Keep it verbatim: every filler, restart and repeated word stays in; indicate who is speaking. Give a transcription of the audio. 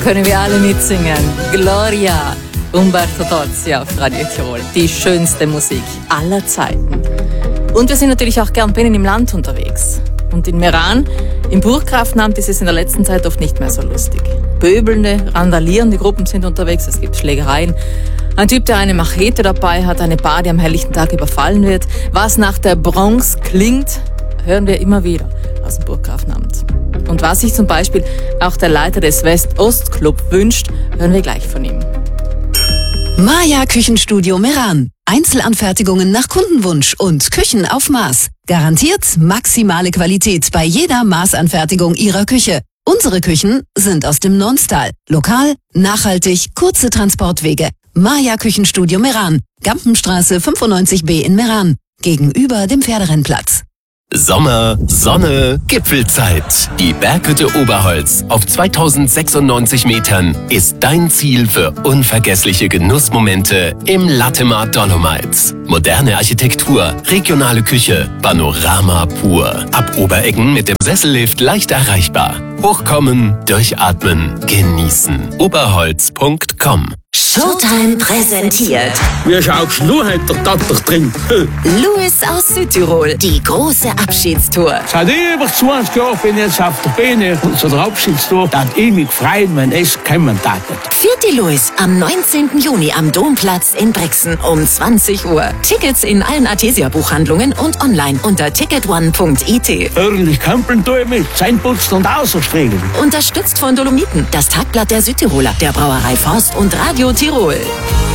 Speaker 1: Können wir alle mitsingen. Gloria, Umberto Tozzi auf Radio Tirol. Die schönste Musik aller Zeiten. Und wir sind natürlich auch gern bei Ihnen im Land unterwegs. Und in Meran, im Burggrafenamt, ist es in der letzten Zeit oft nicht mehr so lustig. Pöbelnde, randalierende Gruppen sind unterwegs, es gibt Schlägereien. Ein Typ, der eine Machete dabei hat, eine Bar, die am helllichten Tag überfallen wird. Was nach der Bronx klingt, hören wir immer wieder aus dem Burggrafenamt. Und was sich zum Beispiel auch der Leiter des West-Ost-Club wünscht, hören wir gleich von ihm.
Speaker 2: Maja Küchenstudio Meran. Einzelanfertigungen nach Kundenwunsch und Küchen auf Maß. Garantiert maximale Qualität bei jeder Maßanfertigung Ihrer Küche. Unsere Küchen sind aus dem Nonstal. Lokal, nachhaltig, kurze Transportwege. Maja Küchenstudio Meran. Gampenstraße fünfundneunzig B in Meran. Gegenüber dem Pferderennplatz.
Speaker 3: Sommer, Sonne, Gipfelzeit. Die Berghütte Oberholz auf zweitausendsechsundneunzig Metern ist dein Ziel für unvergessliche Genussmomente im Latemar Dolomites. Moderne Architektur, regionale Küche, Panorama pur. Ab Obereggen mit dem Sessellift leicht erreichbar. Hochkommen, durchatmen, genießen. Oberholz punkt com.
Speaker 4: Showtime präsentiert.
Speaker 5: Wie schaust du heute der Tatter drin?
Speaker 4: Louis aus Südtirol, die große Abschiedstour.
Speaker 5: Seit über zwanzig Jahren bin ich jetzt auf der Bühne und zu der Abschiedstour, dass ich mich freuen, wenn es kommen darf.
Speaker 4: Vierte Louis am neunzehnten Juni am Domplatz in Brixen um zwanzig Uhr. Tickets in allen Artesia-Buchhandlungen und online unter ticket one punkt i t.
Speaker 5: Ordentlich Kampeln tue ich mit, Zähneputzen und Außerstriegeln.
Speaker 4: Unterstützt von Dolomiten, das Tagblatt der Südtiroler, der Brauerei Forst und Radio Tirol.